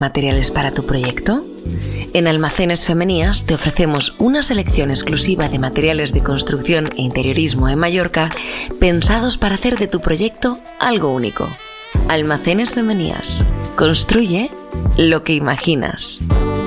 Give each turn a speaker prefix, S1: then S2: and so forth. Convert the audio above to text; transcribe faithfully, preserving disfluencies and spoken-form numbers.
S1: ¿Materiales para tu proyecto? En Almacenes Femenías te ofrecemos una selección exclusiva de materiales de construcción e interiorismo en Mallorca pensados para hacer de tu proyecto algo único. Almacenes Femenías. Construye lo que imaginas.